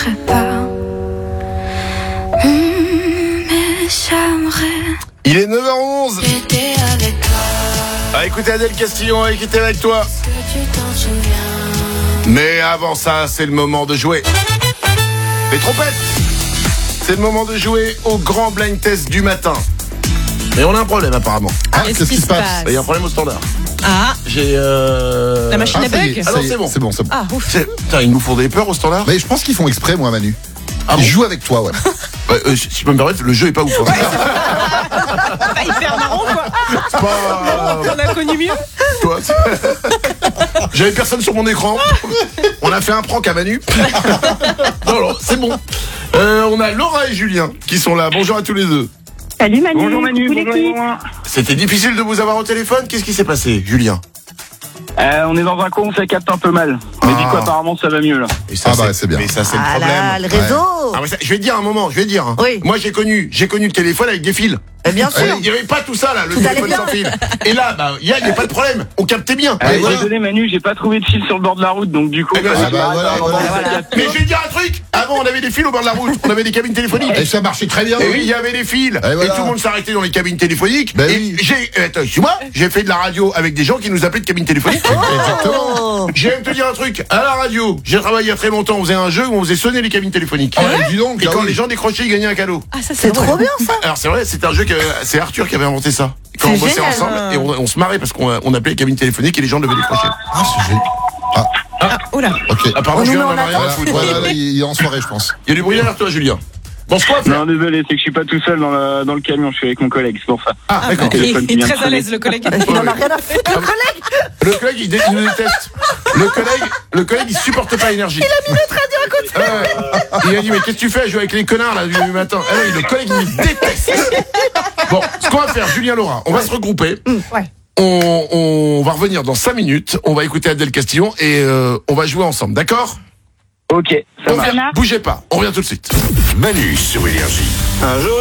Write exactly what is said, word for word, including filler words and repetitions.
Il est neuf heures onze. Ah, écoutez Adèle Castillon, écoutez avec toi. Mais avant ça, c'est le moment de jouer. Les trompettes. C'est le moment de jouer au grand blind test du matin. Et on a un problème apparemment. Ah, qu'est-ce qui se passe ? Il y a un problème au standard. Ah, J'ai euh... la machine Ah, à ça y bug est, Ah ça non, y est, c'est bon. c'est bon, c'est bon. Ah, ouf. C'est- Putain, ils nous font des peurs au standard. Mais je pense qu'ils font exprès, moi, Manu. Ah Ils bon jouent avec toi, ouais. Ouais, euh, si je peux me permettre, le jeu est pas ouf. Hein. Pas hyper marrant, quoi. C'est pas... On a connu mieux. Toi, c'est- J'avais personne sur mon écran. On a fait un prank à Manu. Non, non, c'est bon. Euh, on a Laura et Julien qui sont là. Bonjour à tous les deux. Salut Manu. Bonjour Manu, coucou bonjour l'équipe. Laurent. C'était difficile de vous avoir au téléphone. Qu'est-ce qui s'est passé, Julien? Euh, on est dans un coin où ça capte un peu mal. Mais Ah. du coup apparemment ça va mieux là. Et ça, Ah bah, c'est bien. Mais ça, c'est le Ah problème. là, le réseau. Ah, mais ça, je vais te dire un moment, je vais te dire. hein. Oui. Moi, j'ai connu, j'ai connu le téléphone avec des fils. Eh bien sûr. Il n'y avait pas tout ça là, le Tout allait téléphone bien. sans fil. Et là, bah, il y a, il y a pas de problème. On captait bien. Euh, Et voilà. Désolé Manu, j'ai pas trouvé de fil sur le bord de la route donc du coup. Eh ben, euh, ah bah, je voilà, m'arrête à un voilà. moment où ça Voilà. capte. Mais je vais te dire un truc. Avant, on avait des fils au bord de la route. On avait des cabines téléphoniques. Et ça marchait très bien. Et oui, il y avait des fils. Et, voilà. tout le monde s'arrêtait dans les cabines téléphoniques. Ben et oui. j'ai, euh, attends, excuse-moi, j'ai fait de la radio avec des gens qui nous appelaient de cabine téléphonique. Exactement. Oh. J'ai même te dire un truc. À la radio, j'ai travaillé il y a très longtemps. On faisait un jeu où on faisait sonner les cabines téléphoniques. Ah ouais, dis donc, Et ah quand oui. les gens décrochaient, ils gagnaient un cadeau. Ah, ça, C'est trop bien ça. Alors c'est vrai, c'était un jeu que c'est Arthur qui avait inventé ça. Quand C'est on bossait génial. ensemble et on, on se marrait parce qu'on on appelait les cabines téléphoniques et les gens devaient décrocher. Ah, c'est génial. Ah, Ah, oula. ok. Apparemment, On nous Julien met n'en a en rien à Voilà, foutre. voilà, là, il est en soirée, je pense. Il y a du bruit derrière toi, Julien. Bon, ce qu'on va faire. Non désolé, c'est que je suis pas tout seul dans, la- dans le camion, je suis avec mon collègue, c'est pour ça. Ah, d'accord. Il, téléphone qui il est vient de très à sonner. l'aise, le collègue. Il en a rien à foutre, le collègue. Le collègue, il, dé- il nous déteste. Le collègue, le collègue, il supporte pas l'énergie. Il a mis notre radio à côté. Il a dit, mais qu'est-ce que tu fais à jouer avec les connards, là, du matin? Ah non, le collègue, il me déteste. Bon, ce qu'on va faire, Julien Laura, on va se regrouper. Ouais. On, on va revenir dans cinq minutes. On va écouter Adèle Castillon et euh, on va jouer ensemble, d'accord? Ok, ça On marche. revient- Bougez pas, on revient tout de suite. Manu sur Énergie. Un jour